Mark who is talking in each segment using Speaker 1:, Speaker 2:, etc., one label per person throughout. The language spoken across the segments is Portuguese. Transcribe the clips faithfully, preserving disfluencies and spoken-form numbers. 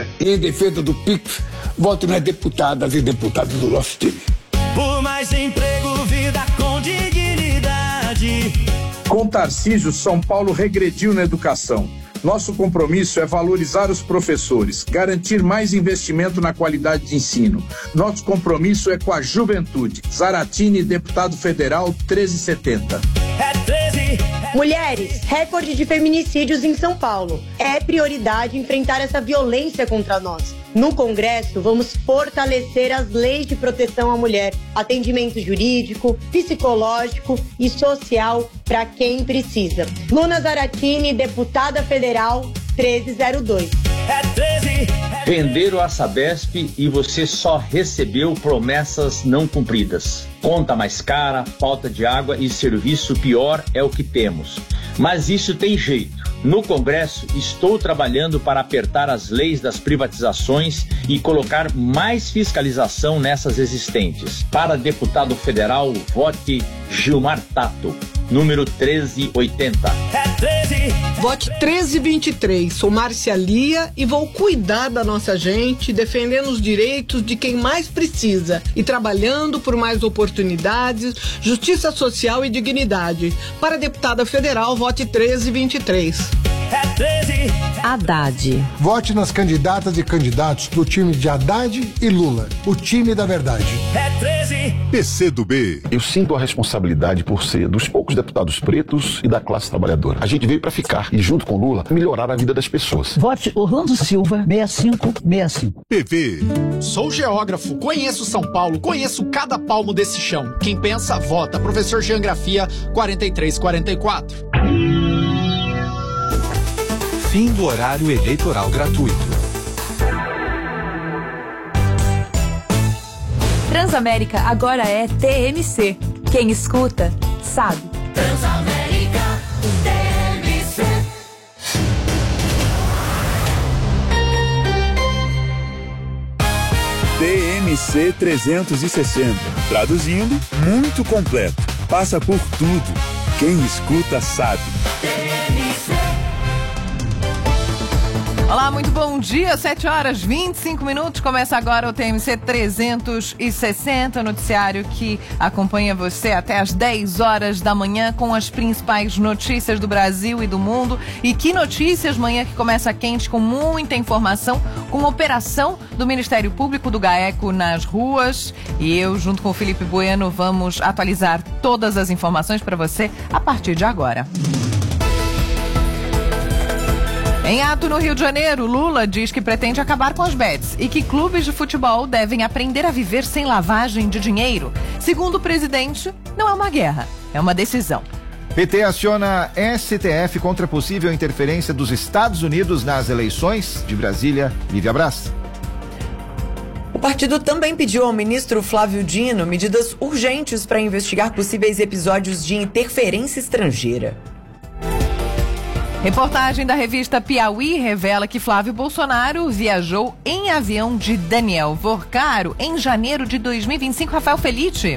Speaker 1: família. E em defesa do Pix, vote nas deputadas e deputados do nosso time.
Speaker 2: Por mais emprego, vida com dignidade.
Speaker 3: Com Tarcísio, São Paulo regrediu na educação. Nosso compromisso é valorizar os professores, garantir mais investimento na qualidade de ensino. Nosso compromisso é com a juventude. Zaratini, deputado federal, treze setenta.
Speaker 2: É treze.
Speaker 4: Mulheres, recorde de feminicídios em São Paulo. É prioridade enfrentar essa violência contra nós. No Congresso, vamos fortalecer as leis de proteção à mulher, atendimento jurídico, psicológico e social para quem precisa. Luna Zaratini, deputada federal, treze zero dois.
Speaker 2: É treze.
Speaker 5: Venderam a Sabesp e você só recebeu promessas não cumpridas. Conta mais cara, falta de água e serviço pior é o que temos. Mas isso tem jeito. No Congresso, estou trabalhando para apertar as leis das privatizações e colocar mais fiscalização nessas existentes. Para deputado federal, vote Gilmar Tato, número treze oitenta.
Speaker 2: É treze.
Speaker 6: Vote treze vinte e três. Sou Márcia Lia e vou cuidar da nossa gente, defendendo os direitos de quem mais precisa e trabalhando por mais oportunidades, justiça social e dignidade. Para deputada federal, vote treze vinte e três.
Speaker 2: É treze.
Speaker 7: Haddad.
Speaker 8: Vote nas candidatas e candidatos do time de Haddad e Lula, o time da verdade.
Speaker 2: É treze.
Speaker 9: P C do B.
Speaker 10: Eu sinto a responsabilidade por ser dos poucos deputados pretos e da classe trabalhadora. A gente veio para ficar e, junto com Lula, melhorar a vida das pessoas.
Speaker 11: Vote Orlando Silva, seis cinco seis cinco.
Speaker 9: P V.
Speaker 12: Sou geógrafo, conheço São Paulo, conheço cada palmo desse chão. Quem pensa, vota. Professor Geografia, quarenta e três quarenta e quatro.
Speaker 9: Fim do horário eleitoral gratuito.
Speaker 7: Transamérica agora é T M C. Quem escuta, sabe.
Speaker 2: Transamérica, T M C.
Speaker 9: T M C trezentos e sessenta. Traduzindo, muito completo. Passa por tudo. Quem escuta, sabe.
Speaker 2: T M C.
Speaker 13: Olá, muito bom dia, sete horas e vinte e cinco minutos, começa agora o T M C trezentos e sessenta, noticiário que acompanha você até as dez horas da manhã com as principais notícias do Brasil e do mundo. E que notícias, manhã que começa quente com muita informação, com operação do Ministério Público do GAECO nas ruas. E eu, junto com o Felipe Bueno, vamos atualizar todas as informações para você a partir de agora. Em ato no Rio de Janeiro, Lula diz que pretende acabar com as bets e que clubes de futebol devem aprender a viver sem lavagem de dinheiro. Segundo o presidente, não é uma guerra, é uma decisão.
Speaker 14: P T aciona S T F contra possível interferência dos Estados Unidos nas eleições. De Brasília, Lívia Braz.
Speaker 15: O partido também pediu ao ministro Flávio Dino medidas urgentes para investigar possíveis episódios de interferência estrangeira.
Speaker 13: Reportagem da revista Piauí revela que Flávio Bolsonaro viajou em avião de Daniel Vorcaro em janeiro de dois mil e vinte e cinco. Rafael Felite.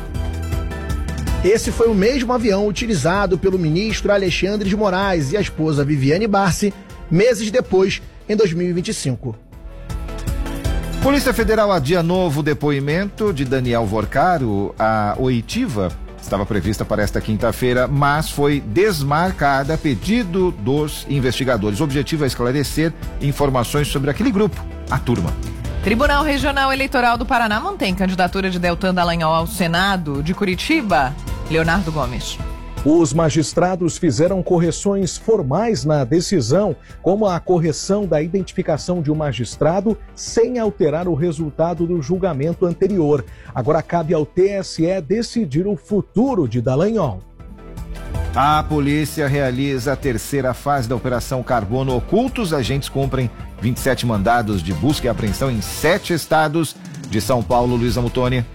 Speaker 16: Esse foi o mesmo avião utilizado pelo ministro Alexandre de Moraes e a esposa Viviane Barsi meses depois, em dois mil e vinte e cinco.
Speaker 14: Polícia Federal adia novo depoimento de Daniel Vorcaro. A oitiva estava prevista para esta quinta-feira, mas foi desmarcada a pedido dos investigadores. O objetivo é esclarecer informações sobre aquele grupo, a turma.
Speaker 13: Tribunal Regional Eleitoral do Paraná mantém candidatura de Deltan Dallagnol ao Senado. De Curitiba, Leonardo Gomes.
Speaker 17: Os magistrados fizeram correções formais na decisão, como a correção da identificação de um magistrado sem alterar o resultado do julgamento anterior. Agora cabe ao T S E decidir o futuro de Dallagnol.
Speaker 14: A polícia realiza a terceira fase da Operação Carbono Oculto. Os agentes cumprem vinte e sete mandados de busca e apreensão em sete estados. De São Paulo, Luísa Mutoni.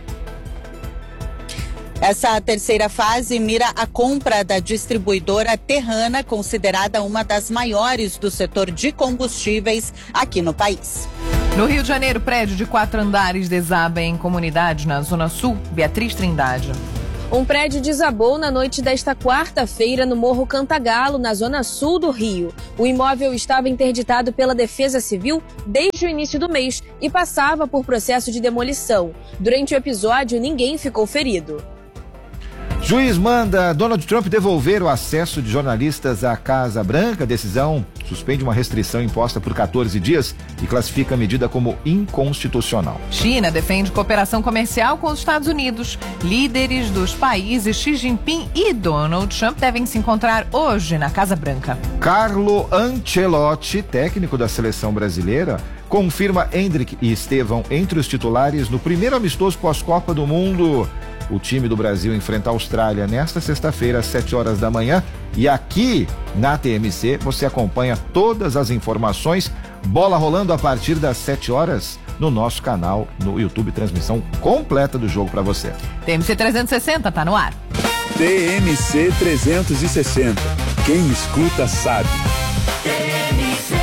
Speaker 18: Essa terceira fase mira a compra da distribuidora Terrana, considerada uma das maiores do setor de combustíveis aqui no país.
Speaker 13: No Rio de Janeiro, prédio de quatro andares desaba em comunidade na Zona Sul. Beatriz Trindade.
Speaker 19: Um prédio desabou na noite desta quarta-feira no Morro Cantagalo, na zona sul do Rio. O imóvel estava interditado pela Defesa Civil desde o início do mês e passava por processo de demolição. Durante o episódio, ninguém ficou ferido.
Speaker 14: Juiz manda Donald Trump devolver o acesso de jornalistas à Casa Branca. A decisão suspende uma restrição imposta por quatorze dias e classifica a medida como inconstitucional.
Speaker 13: China defende cooperação comercial com os Estados Unidos. Líderes dos países Xi Jinping e Donald Trump devem se encontrar hoje na Casa Branca.
Speaker 14: Carlo Ancelotti, técnico da seleção brasileira, confirma Endrick e Estevão entre os titulares no primeiro amistoso pós-Copa do Mundo. O time do Brasil enfrenta a Austrália nesta sexta-feira, às sete horas da manhã. E aqui na T M C você acompanha todas as informações. Bola rolando a partir das sete horas no nosso canal no YouTube. Transmissão completa do jogo para você.
Speaker 13: T M C trezentos e sessenta tá no ar.
Speaker 9: T M C trezentos e sessenta. Quem escuta sabe.
Speaker 2: T M C.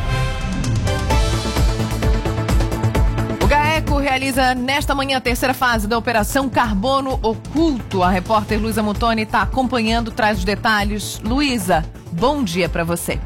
Speaker 13: O GAECO realiza nesta manhã a terceira fase da Operação Carbono Oculto. A repórter Luísa Muntoni está acompanhando, traz os detalhes. Luísa, bom dia para você.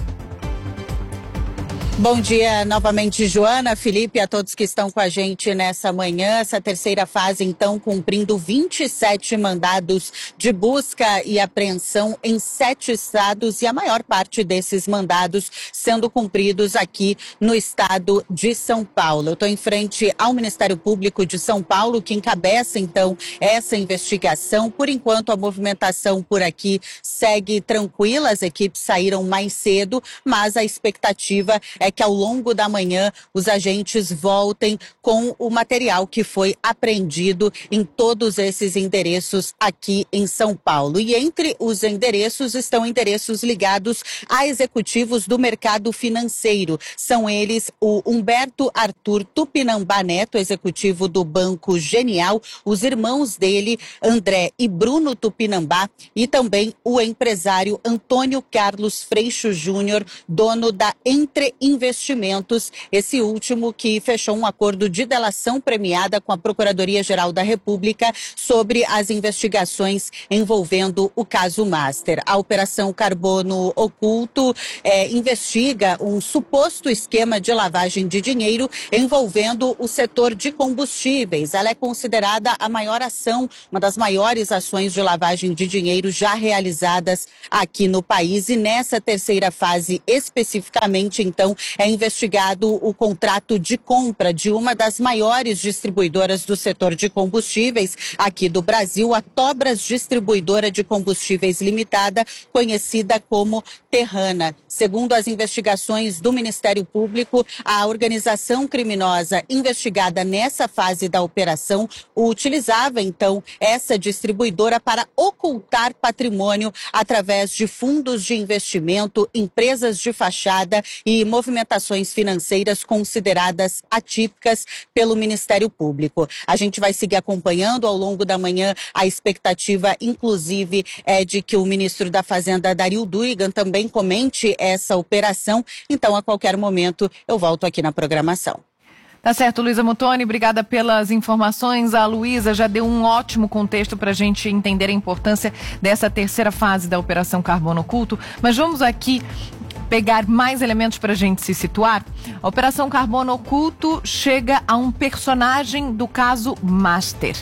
Speaker 18: Bom dia novamente, Joana, Felipe, a todos que estão com a gente nessa manhã. Essa terceira fase, então, cumprindo vinte e sete mandados de busca e apreensão em sete estados e a maior parte desses mandados sendo cumpridos aqui no estado de São Paulo. Eu estou em frente ao Ministério Público de São Paulo, que encabeça, então, essa investigação. Por enquanto, a movimentação por aqui segue tranquila, as equipes saíram mais cedo, mas a expectativa é que ao longo da manhã os agentes voltem com o material que foi apreendido em todos esses endereços aqui em São Paulo. E entre os endereços estão endereços ligados a executivos do mercado financeiro. São eles o Humberto Arthur Tupinambá Neto, executivo do Banco Genial, os irmãos dele, André e Bruno Tupinambá, e também o empresário Antônio Carlos Freixo Júnior, dono da Entre Investimentos, esse último que fechou um acordo de delação premiada com a Procuradoria-Geral da República sobre as investigações envolvendo o caso Master. A Operação Carbono Oculto eh, investiga um suposto esquema de lavagem de dinheiro envolvendo o setor de combustíveis. Ela é considerada a maior ação, uma das maiores ações de lavagem de dinheiro já realizadas aqui no país. E nessa terceira fase, especificamente, então, é investigado o contrato de compra de uma das maiores distribuidoras do setor de combustíveis aqui do Brasil, a Tobras Distribuidora de Combustíveis Limitada, conhecida como Terrana. Segundo as investigações do Ministério Público, a organização criminosa investigada nessa fase da operação utilizava, então, essa distribuidora para ocultar patrimônio através de fundos de investimento, empresas de fachada e movimentações financeiras consideradas atípicas pelo Ministério Público. A gente vai seguir acompanhando ao longo da manhã. A expectativa, inclusive, é de que o ministro da Fazenda, Dario Duigan, também comente essa operação. Então, a qualquer momento, eu volto aqui na programação.
Speaker 13: Tá certo, Luísa Muntoni, obrigada pelas informações. A Luísa já deu um ótimo contexto para a gente entender a importância dessa terceira fase da Operação Carbono Oculto. Mas vamos aqui pegar mais elementos para a gente se situar. A Operação Carbono Oculto chega a um personagem do caso Master.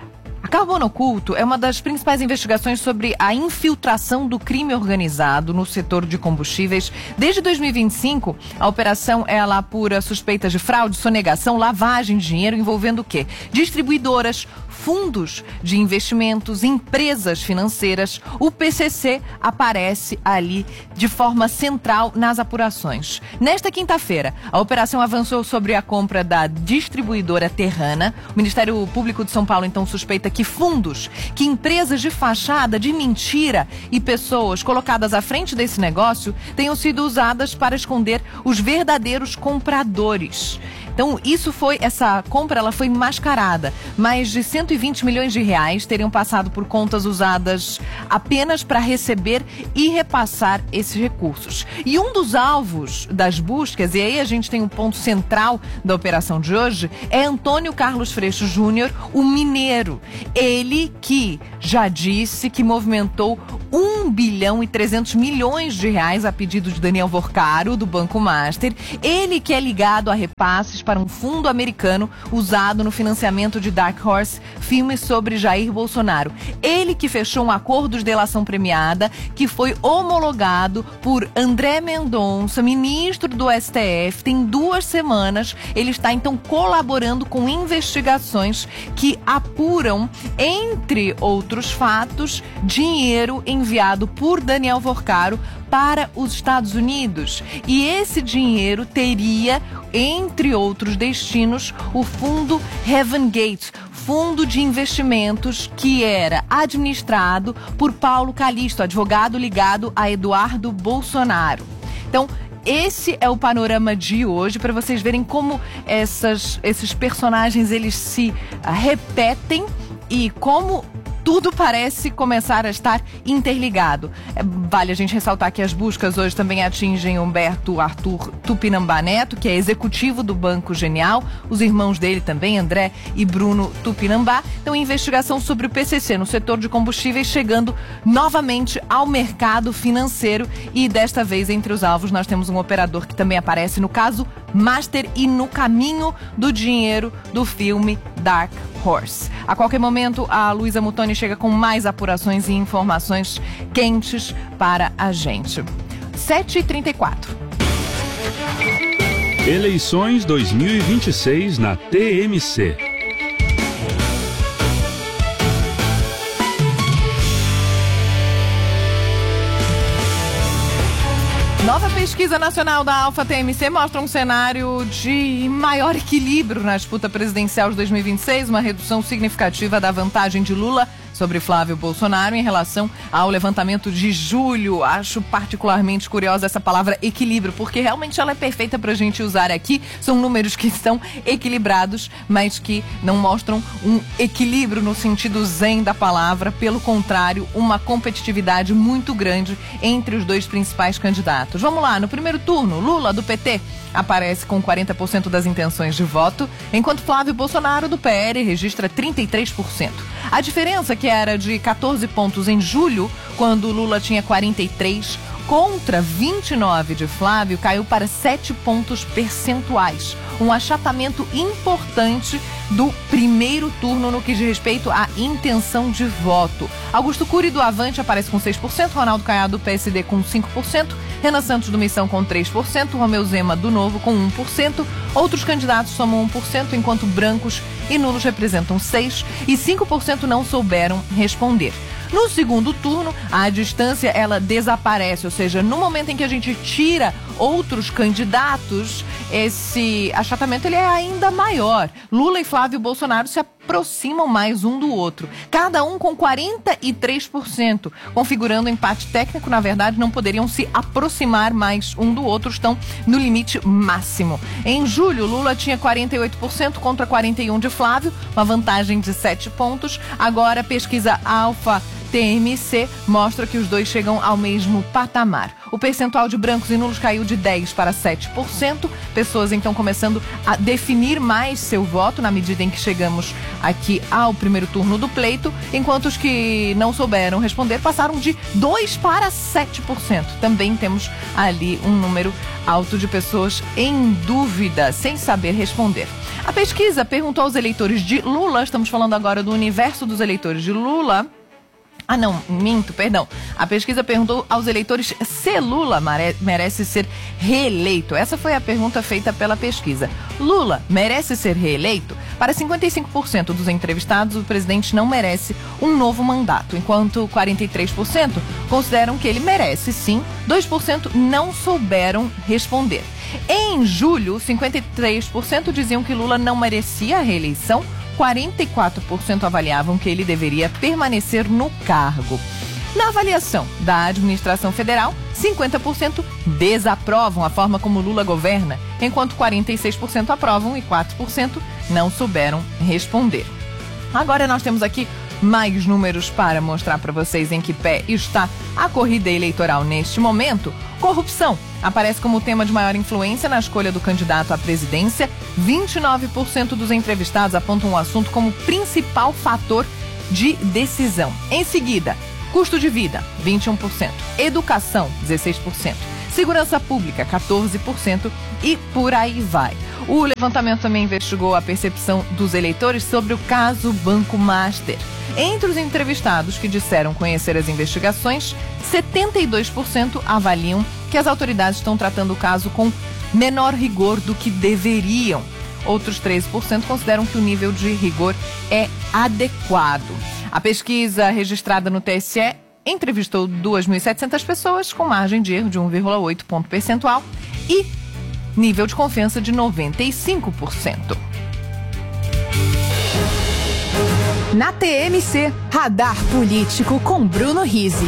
Speaker 13: A Carbono Oculto é uma das principais investigações sobre a infiltração do crime organizado no setor de combustíveis. Desde dois mil e vinte e cinco, a operação ela apura suspeitas de fraude, sonegação, lavagem de dinheiro envolvendo o quê? Distribuidoras, fundos de investimentos, empresas financeiras. O P C C aparece ali de forma central nas apurações. Nesta quinta-feira, a operação avançou sobre a compra da distribuidora Terrana. O Ministério Público de São Paulo, então, suspeita que fundos, que empresas de fachada, de mentira e pessoas colocadas à frente desse negócio tenham sido usadas para esconder os verdadeiros compradores. Então, isso foi, essa compra, ela foi mascarada. Mais de cento e vinte milhões de reais teriam passado por contas usadas apenas para receber e repassar esses recursos. E um dos alvos das buscas, e aí a gente tem um ponto central da operação de hoje, é Antônio Carlos Freixo Júnior, o mineiro. Ele que já disse que movimentou um bilhão e trezentos milhões de reais a pedido de Daniel Vorcaro, do Banco Master. Ele que é ligado a repasses para um fundo americano usado no financiamento de Dark Horse, filme sobre Jair Bolsonaro. Ele que fechou um acordo de delação premiada que foi homologado por André Mendonça, ministro do S T F, tem duas semanas. Ele está então colaborando com investigações que apuram, entre outros fatos, dinheiro enviado por Daniel Vorcaro para os Estados Unidos. E esse dinheiro teria, entre outros destinos, o fundo Heaven Gate, fundo de investimentos que era administrado por Paulo Calixto, advogado ligado a Eduardo Bolsonaro. Então, esse é o panorama de hoje, para vocês verem como essas, esses personagens eles se uh, repetem e como tudo parece começar a estar interligado. É, vale a gente ressaltar que as buscas hoje também atingem Humberto Arthur Tupinambá Neto, que é executivo do Banco Genial, os irmãos dele também, André e Bruno Tupinambá. Então, investigação sobre o P C C no setor de combustíveis chegando novamente ao mercado financeiro, e desta vez entre os alvos nós temos um operador que também aparece no caso Master e no caminho do dinheiro do filme Dark Horse. A qualquer momento, a Luísa Mutoni chega com mais apurações e informações quentes para a gente. sete e trinta e quatro.
Speaker 20: Eleições dois mil e vinte e seis na T M C.
Speaker 13: Nova pesquisa nacional da Alfa T M C mostra um cenário de maior equilíbrio na disputa presidencial de dois mil e vinte e seis, uma redução significativa da vantagem de Lula sobre Flávio Bolsonaro em relação ao levantamento de julho. Acho particularmente curiosa essa palavra equilíbrio, porque realmente ela é perfeita para a gente usar aqui. São números que estão equilibrados, mas que não mostram um equilíbrio no sentido zen da palavra. Pelo contrário, uma competitividade muito grande entre os dois principais candidatos. Vamos lá, no primeiro turno, Lula, do P T, aparece com quarenta por cento das intenções de voto, enquanto Flávio Bolsonaro, do P L, registra trinta e três por cento. A diferença, que era de quatorze pontos em julho, quando Lula tinha quarenta e três, contra vinte e nove de Flávio, caiu para sete pontos percentuais. Um achatamento importante do primeiro turno no que diz respeito à intenção de voto. Augusto Cury, do Avante, aparece com seis por cento, Ronaldo Caiado, do P S D, com cinco por cento, Renan Santos, do Missão, com três por cento, Romeu Zema, do Novo, com um por cento. Outros candidatos somam um por cento, enquanto brancos e nulos representam seis por cento e cinco por cento não souberam responder. No segundo turno, a distância ela desaparece, ou seja, no momento em que a gente tira outros candidatos, esse achatamento ele é ainda maior. Lula e Flávio Bolsonaro se aproximam mais um do outro, cada um com quarenta e três por cento, configurando empate técnico. Na verdade, não poderiam se aproximar mais um do outro, estão no limite máximo. Em julho, Lula tinha quarenta e oito por cento contra quarenta e um por cento de Flávio, uma vantagem de sete pontos. Agora, a pesquisa Alfa T M C mostra que os dois chegam ao mesmo patamar. O percentual de brancos e nulos caiu de dez para sete por cento. Pessoas então começando a definir mais seu voto na medida em que chegamos aqui ao primeiro turno do pleito, enquanto os que não souberam responder passaram de dois para sete por cento. Também temos ali um número alto de pessoas em dúvida, sem saber responder. A pesquisa perguntou aos eleitores de Lula, estamos falando agora do universo dos eleitores de Lula. Ah, não, minto, perdão. A pesquisa perguntou aos eleitores se Lula merece ser reeleito. Essa foi a pergunta feita pela pesquisa. Lula merece ser reeleito? Para cinquenta e cinco por cento dos entrevistados, o presidente não merece um novo mandato, enquanto quarenta e três por cento consideram que ele merece sim, dois por cento não souberam responder. Em julho, cinquenta e três por cento diziam que Lula não merecia a reeleição, quarenta e quatro por cento avaliavam que ele deveria permanecer no cargo. Na avaliação da administração federal, cinquenta por cento desaprovam a forma como Lula governa, enquanto quarenta e seis por cento aprovam e quatro por cento não souberam responder. Agora nós temos aqui mais números para mostrar para vocês em que pé está a corrida eleitoral neste momento. Corrupção aparece como tema de maior influência na escolha do candidato à presidência. vinte e nove por cento dos entrevistados apontam o assunto como principal fator de decisão. Em seguida, custo de vida, vinte e um por cento. Educação, dezesseis por cento. Segurança pública, quatorze por cento. E por aí vai. O levantamento também investigou a percepção dos eleitores sobre o caso Banco Master. Entre os entrevistados que disseram conhecer as investigações, setenta e dois por cento avaliam que as autoridades estão tratando o caso com menor rigor do que deveriam. Outros treze por cento consideram que o nível de rigor é adequado. A pesquisa registrada no T S E entrevistou duas mil e setecentas pessoas com margem de erro de um vírgula oito ponto percentual e nível de confiança de noventa e cinco por cento.
Speaker 7: Na T M C, Radar Político com Bruno Rizzi.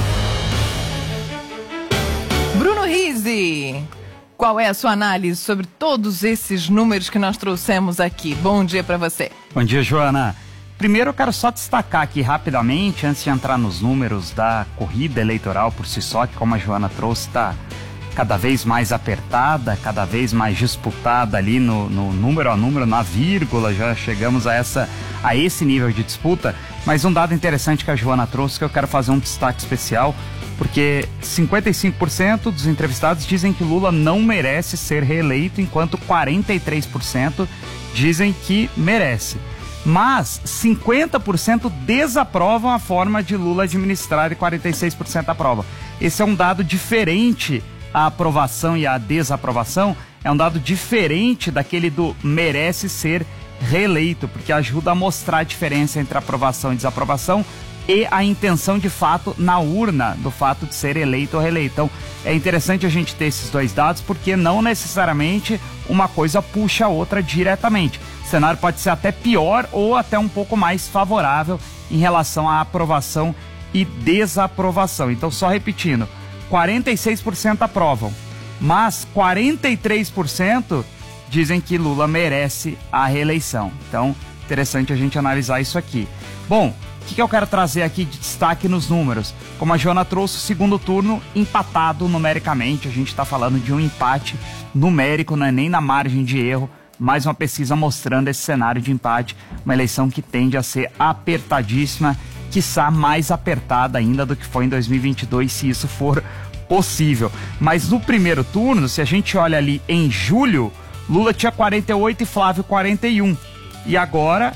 Speaker 13: Bruno Rizzi, qual é a sua análise sobre todos esses números que nós trouxemos aqui? Bom dia para você.
Speaker 21: Bom dia, Joana. Primeiro eu quero só destacar aqui rapidamente, antes de entrar nos números da corrida eleitoral por si só, que como a Joana trouxe, está cada vez mais apertada, cada vez mais disputada ali no, no número a número, na vírgula, já chegamos a, essa, a esse nível de disputa. Mas um dado interessante que a Joana trouxe, que eu quero fazer um destaque especial, porque cinquenta e cinco por cento dos entrevistados dizem que Lula não merece ser reeleito, enquanto quarenta e três por cento dizem que merece. Mas cinquenta por cento desaprovam a forma de Lula administrar e quarenta e seis por cento aprovam. Esse é um dado diferente. A aprovação e a desaprovação é um dado diferente daquele do merece ser reeleito, porque ajuda a mostrar a diferença entre aprovação e desaprovação e a intenção de fato na urna do fato de ser eleito ou reeleito. Então é interessante a gente ter esses dois dados, porque não necessariamente uma coisa puxa a outra diretamente. O cenário pode ser até pior ou até um pouco mais favorável em relação à aprovação e desaprovação. Então, só repetindo, quarenta e seis por cento aprovam, mas quarenta e três por cento dizem que Lula merece a reeleição. Então, interessante a gente analisar isso aqui. Bom, o que, que eu quero trazer aqui de destaque nos números? Como a Joana trouxe, o segundo turno empatado numericamente. A gente está falando de um empate numérico, não é nem na margem de erro. Mais uma pesquisa mostrando esse cenário de empate. Uma eleição que tende a ser apertadíssima, quiçá mais apertada ainda do que foi em dois mil e vinte e dois, se isso for possível. Mas no primeiro turno, se a gente olha ali em julho, Lula tinha quarenta e oito e Flávio quarenta e um. E agora,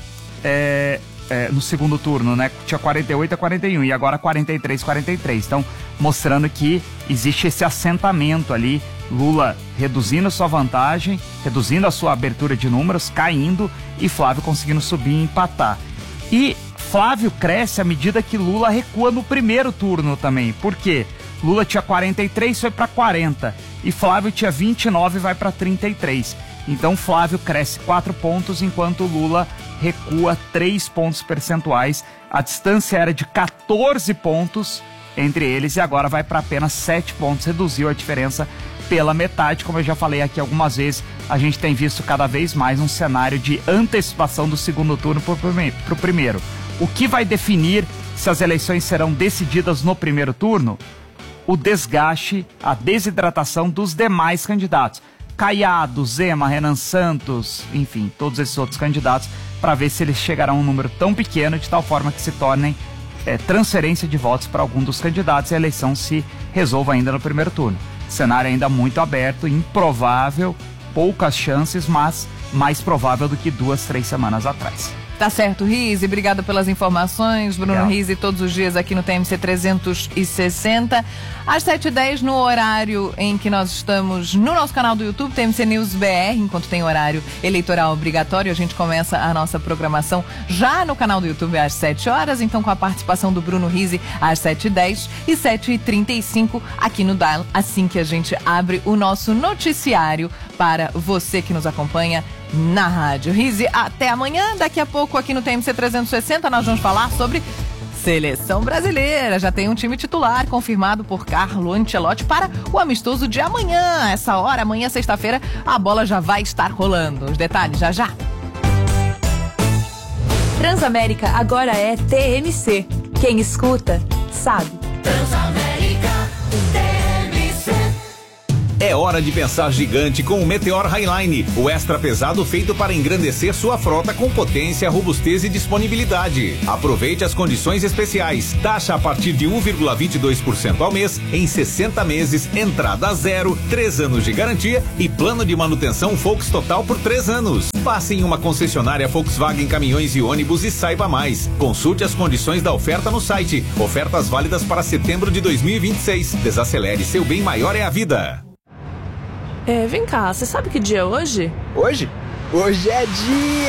Speaker 21: é, é, no segundo turno, né, tinha quarenta e oito a quarenta e um e agora quarenta e três a quarenta e três. Então, mostrando que existe esse assentamento ali, Lula reduzindo sua vantagem, reduzindo a sua abertura de números, caindo, e Flávio conseguindo subir e empatar. E Flávio cresce à medida que Lula recua no primeiro turno também. Por quê? Lula tinha quarenta e três, foi para quarenta. E Flávio tinha vinte e nove, vai para trinta e três. Então Flávio cresce quatro pontos, enquanto Lula recua três pontos percentuais. A distância era de quatorze pontos entre eles e agora vai para apenas sete pontos. Reduziu a diferença pela metade. Como eu já falei aqui algumas vezes, a gente tem visto cada vez mais um cenário de antecipação do segundo turno para o primeiro. O que vai definir se as eleições serão decididas no primeiro turno? O desgaste, a desidratação dos demais candidatos. Caiado, Zema, Renan Santos, enfim, todos esses outros candidatos, para ver se eles chegarão a um número tão pequeno de tal forma que se tornem é, transferência de votos para algum dos candidatos e a eleição se resolva ainda no primeiro turno. Cenário ainda muito aberto, improvável, poucas chances, mas mais provável do que duas, três semanas atrás.
Speaker 13: Tá certo, Rizzi, obrigada pelas informações. Bruno
Speaker 21: Legal.
Speaker 13: Rizzi todos os dias aqui no T M C trezentos e sessenta. Às sete e dez, no horário em que nós estamos no nosso canal do YouTube, T M C News B R, enquanto tem horário eleitoral obrigatório, a gente começa a nossa programação já no canal do YouTube às sete horas, então com a participação do Bruno Rizzi às sete e dez e sete e trinta e cinco aqui no Dial, assim que a gente abre o nosso noticiário para você que nos acompanha na rádio. Rizzi, até amanhã. Daqui a pouco aqui no T M C trezentos e sessenta nós vamos falar sobre Seleção brasileira já tem um time titular confirmado por Carlo Ancelotti para o amistoso de amanhã. Essa hora, amanhã, sexta-feira, a bola já vai estar rolando. Os detalhes já já.
Speaker 7: Transamérica agora é T M C. Quem escuta, sabe.
Speaker 2: Transamérica T M C.
Speaker 1: É hora de pensar gigante com o Meteor Highline, o extra pesado feito para engrandecer sua frota com potência, robustez e disponibilidade. Aproveite as condições especiais. Taxa a partir de um vírgula vinte e dois por cento ao mês, em sessenta meses, entrada a zero, três anos de garantia e plano de manutenção Volks Total por três anos. Passe em uma concessionária Volkswagen Caminhões e Ônibus e saiba mais. Consulte as condições da oferta no site. Ofertas válidas para setembro de dois mil e vinte e seis. Desacelere, seu bem maior é a vida.
Speaker 22: É, vem cá, você sabe que dia é hoje?
Speaker 23: Hoje? Hoje é dia